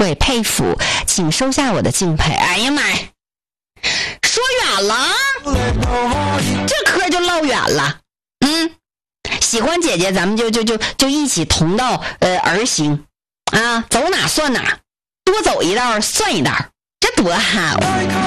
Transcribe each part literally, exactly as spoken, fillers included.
会佩服，请收下我的敬佩。哎呀妈呀，说远了，这嗑就唠远了。嗯，喜欢姐姐咱们就就就就一起同道呃而行啊，走哪算哪，多走一道算一道，这多好。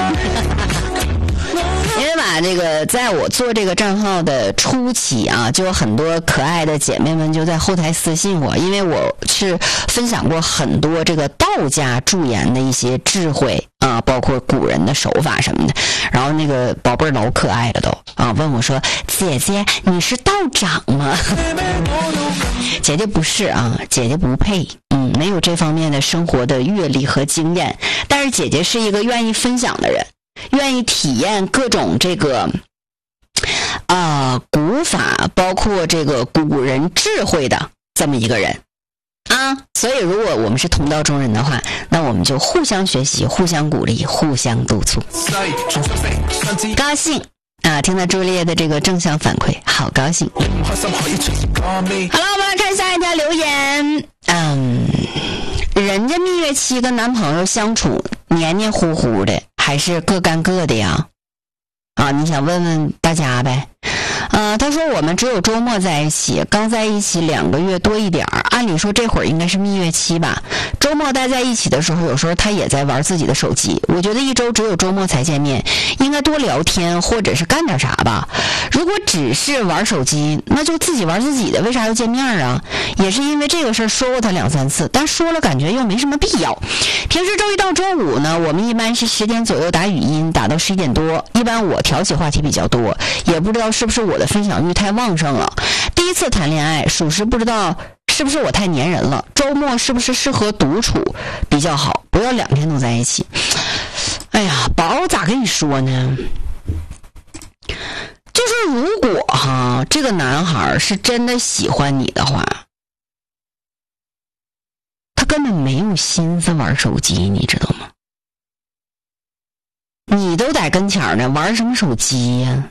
因为吧，这个在我做这个账号的初期啊，就有很多可爱的姐妹们就在后台私信我，因为我是分享过很多这个道家驻颜的一些智慧啊，包括古人的手法什么的。然后那个宝贝儿老可爱了都啊，问我说：“姐姐，你是道长吗？”姐姐不是啊，姐姐不配，嗯，没有这方面的生活的阅历和经验。但是姐姐是一个愿意分享的人。愿意体验各种这个啊、呃、古法，包括这个古人智慧的这么一个人啊，所以如果我们是同道中人的话，那我们就互相学习，互相鼓励，互相督促。高兴啊！听到朱丽叶的这个正向反馈，好高兴。好了，我们来看下一条留言。嗯，人家蜜月期跟男朋友相处黏黏糊糊的，还是各干各的呀？啊，你想问问大家呗。呃，他说我们只有周末在一起，刚在一起两个月多一点儿，按理说这会儿应该是蜜月期吧。周末待在一起的时候，有时候他也在玩自己的手机。我觉得一周只有周末才见面，应该多聊天或者是干点啥吧。如果只是玩手机，那就自己玩自己的，为啥要见面啊？也是因为这个事儿说过他两三次，但说了感觉又没什么必要。平时周一到周五呢，我们一般是十点左右打语音，打到十一点多。一般我挑起话题比较多，也不知道是不是我的分享欲太旺盛了。第一次谈恋爱，属实不知道是不是我太粘人了。周末是不是适合独处比较好，不要两天都在一起。哎呀，宝咋跟你说呢？就是如果哈这个男孩是真的喜欢你的话，他根本没有心思玩手机，你知道吗？你都在跟前呢，玩什么手机呀？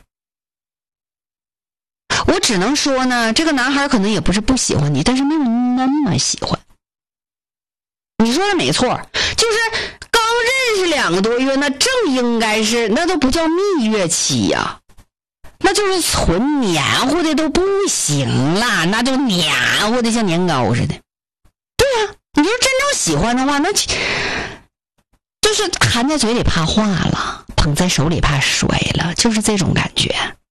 我只能说呢，这个男孩可能也不是不喜欢你，但是没有那么喜欢。你说的没错，就是刚认识两个多月，那正应该是，那都不叫蜜月期呀、啊，那就是纯黏糊的都不行了，那就黏糊的像年糕似的。对呀、啊，你说真正喜欢的话，那就是含在嘴里怕化了，捧在手里怕摔了，就是这种感觉。